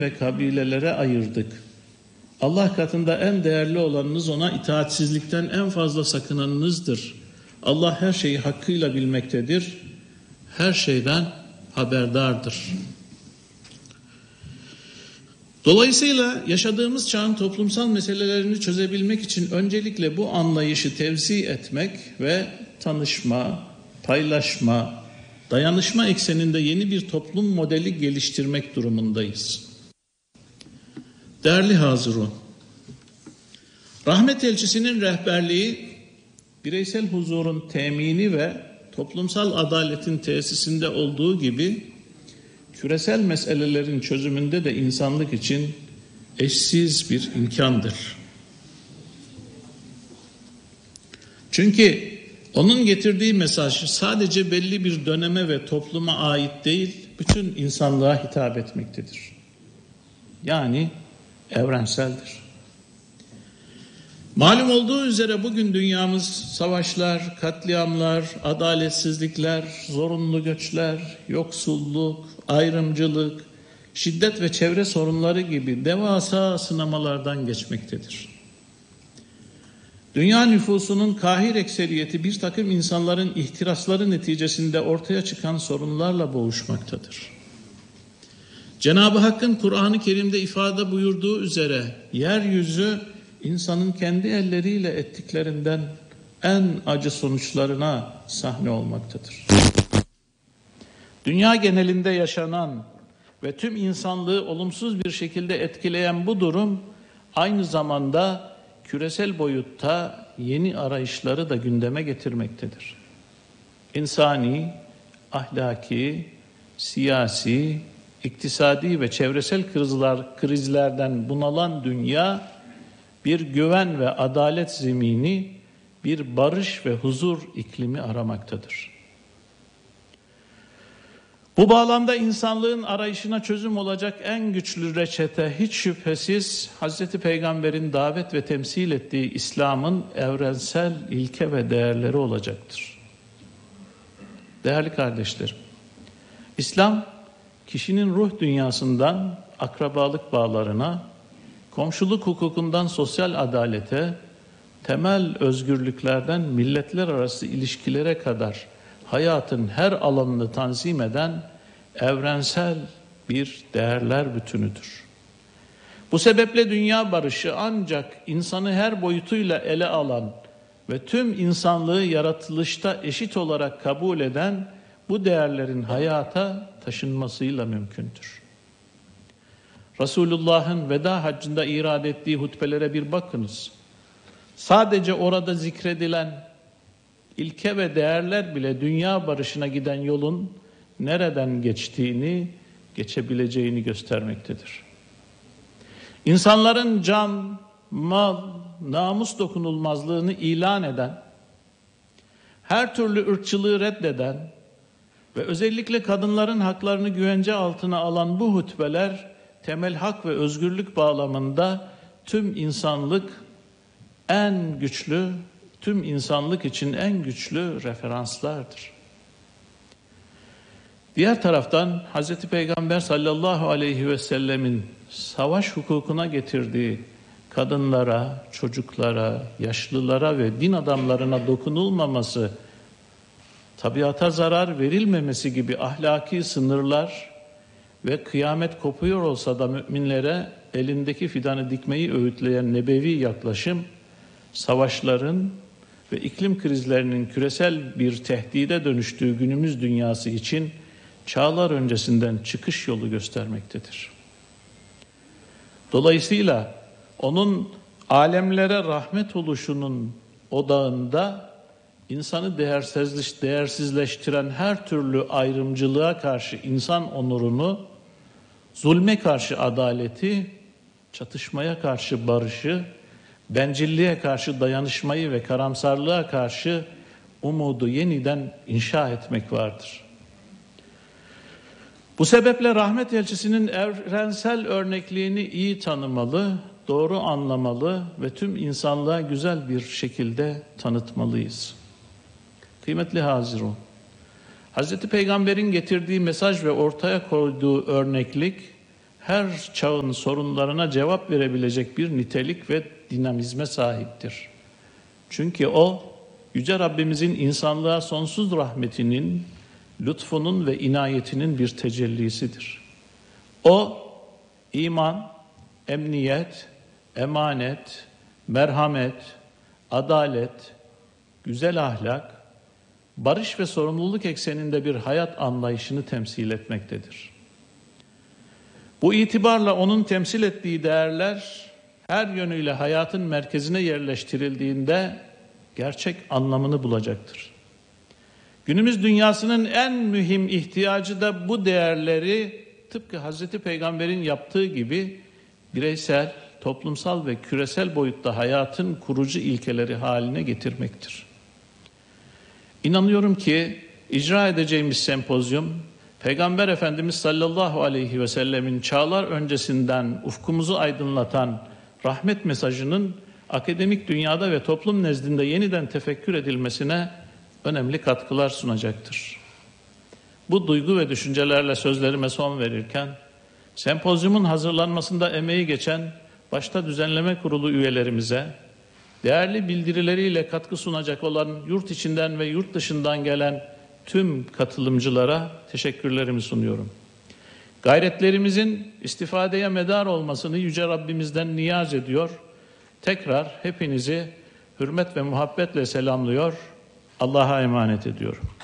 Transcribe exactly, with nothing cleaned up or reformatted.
ve kabilelere ayırdık. Allah katında en değerli olanınız ona itaatsizlikten en fazla sakınanınızdır. Allah her şeyi hakkıyla bilmektedir. Her şeyden haberdardır. Dolayısıyla yaşadığımız çağın toplumsal meselelerini çözebilmek için öncelikle bu anlayışı tevzi etmek ve tanışma, paylaşma, dayanışma ekseninde yeni bir toplum modeli geliştirmek durumundayız. Değerli hazırun, rahmet elçisinin rehberliği, bireysel huzurun temini ve toplumsal adaletin tesisinde olduğu gibi, küresel meselelerin çözümünde de insanlık için eşsiz bir imkandır. Çünkü onun getirdiği mesaj sadece belli bir döneme ve topluma ait değil, bütün insanlığa hitap etmektedir. Yani evrenseldir. Malum olduğu üzere bugün dünyamız savaşlar, katliamlar, adaletsizlikler, zorunlu göçler, yoksulluk, ayrımcılık, şiddet ve çevre sorunları gibi devasa sınamalardan geçmektedir. Dünya nüfusunun kahir ekseriyeti bir takım insanların ihtirasları neticesinde ortaya çıkan sorunlarla boğuşmaktadır. Cenab-ı Hakk'ın Kur'an-ı Kerim'de ifade buyurduğu üzere yeryüzü insanın kendi elleriyle ettiklerinden en acı sonuçlarına sahne olmaktadır. Dünya genelinde yaşanan ve tüm insanlığı olumsuz bir şekilde etkileyen bu durum aynı zamanda küresel boyutta yeni arayışları da gündeme getirmektedir. İnsani, ahlaki, siyasi, iktisadi ve çevresel krizler, krizlerden bunalan dünya bir güven ve adalet zemini, bir barış ve huzur iklimi aramaktadır. Bu bağlamda insanlığın arayışına çözüm olacak en güçlü reçete hiç şüphesiz Hazreti Peygamber'in davet ve temsil ettiği İslam'ın evrensel ilke ve değerleri olacaktır. Değerli kardeşlerim, İslam kişinin ruh dünyasından akrabalık bağlarına, komşuluk hukukundan sosyal adalete, temel özgürlüklerden milletler arası ilişkilere kadar hayatın her alanını tanzim eden evrensel bir değerler bütünüdür. Bu sebeple dünya barışı ancak insanı her boyutuyla ele alan ve tüm insanlığı yaratılışta eşit olarak kabul eden bu değerlerin hayata taşınmasıyla mümkündür. Resulullah'ın veda haccında irad ettiği hutbelere bir bakınız. Sadece orada zikredilen ilke ve değerler bile dünya barışına giden yolun nereden geçtiğini, geçebileceğini göstermektedir. İnsanların can, mal, namus dokunulmazlığını ilan eden, her türlü ırkçılığı reddeden ve özellikle kadınların haklarını güvence altına alan bu hutbeler, temel hak ve özgürlük bağlamında tüm insanlık en güçlü, tüm insanlık için en güçlü referanslardır. Diğer taraftan Hazreti Peygamber sallallahu aleyhi ve sellemin savaş hukukuna getirdiği kadınlara, çocuklara, yaşlılara ve din adamlarına dokunulmaması, tabiata zarar verilmemesi gibi ahlaki sınırlar ve kıyamet kopuyor olsa da müminlere elindeki fidanı dikmeyi öğütleyen nebevi yaklaşım, savaşların ve iklim krizlerinin küresel bir tehdide dönüştüğü günümüz dünyası için çağlar öncesinden çıkış yolu göstermektedir. Dolayısıyla onun alemlere rahmet oluşunun odağında insanı değersizleş, değersizleştiren her türlü ayrımcılığa karşı insan onurunu, zulme karşı adaleti, çatışmaya karşı barışı, bencilliğe karşı dayanışmayı ve karamsarlığa karşı umudu yeniden inşa etmek vardır. Bu sebeple rahmet elçisinin evrensel örnekliğini iyi tanımalı, doğru anlamalı ve tüm insanlığa güzel bir şekilde tanıtmalıyız. Kıymetli hazirun, Hazreti Peygamber'in getirdiği mesaj ve ortaya koyduğu örneklik her çağın sorunlarına cevap verebilecek bir nitelik ve dinamizme sahiptir. Çünkü o, Yüce Rabbimizin insanlığa sonsuz rahmetinin, lütfunun ve inayetinin bir tecellisidir. O, iman, emniyet, emanet, merhamet, adalet, güzel ahlak, barış ve sorumluluk ekseninde bir hayat anlayışını temsil etmektedir. Bu itibarla onun temsil ettiği değerler her yönüyle hayatın merkezine yerleştirildiğinde gerçek anlamını bulacaktır. Günümüz dünyasının en mühim ihtiyacı da bu değerleri tıpkı Hazreti Peygamber'in yaptığı gibi bireysel, toplumsal ve küresel boyutta hayatın kurucu ilkeleri haline getirmektir. İnanıyorum ki icra edeceğimiz sempozyum, Peygamber Efendimiz sallallahu aleyhi ve sellemin çağlar öncesinden ufkumuzu aydınlatan rahmet mesajının akademik dünyada ve toplum nezdinde yeniden tefekkür edilmesine önemli katkılar sunacaktır. Bu duygu ve düşüncelerle sözlerime son verirken, sempozyumun hazırlanmasında emeği geçen başta düzenleme kurulu üyelerimize, değerli bildirileriyle katkı sunacak olan yurt içinden ve yurt dışından gelen tüm katılımcılara teşekkürlerimi sunuyorum. Gayretlerimizin istifadeye medar olmasını Yüce Rabbimizden niyaz ediyor. Tekrar hepinizi hürmet ve muhabbetle selamlıyor. Allah'a emanet ediyorum.